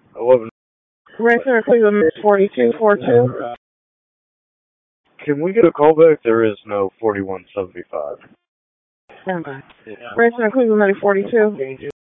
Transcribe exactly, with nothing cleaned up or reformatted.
eleven. Racer Cleveland forty-two forty-two. Can we get a callback? There is no forty-one seventy-five. Stand by. Racer Cleveland forty-two.